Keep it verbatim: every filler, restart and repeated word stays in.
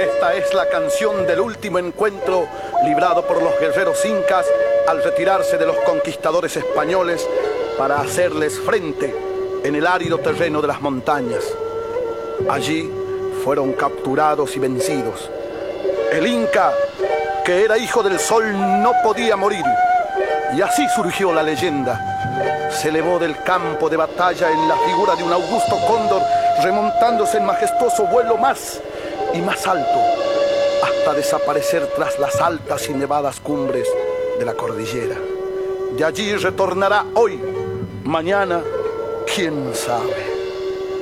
Esta es la canción del último encuentro librado por los guerreros incas al retirarse de los conquistadores españoles para hacerles frente en el árido terreno de las montañas. Allí fueron capturados y vencidos. El inca, que era hijo del sol, no podía morir. Y así surgió la leyenda. Se elevó del campo de batalla en la figura de un augusto cóndor, remontándose en majestuoso vuelo más y más alto, hasta desaparecer tras las altas y nevadas cumbres de la cordillera. De allí retornará hoy, mañana, quién sabe.